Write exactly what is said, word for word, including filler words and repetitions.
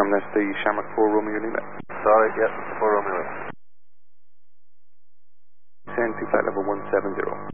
confirm that's the Shamrock four Romeo Lima. Sorry, yep, four Romeo Lima. Send to flight level one seven zero.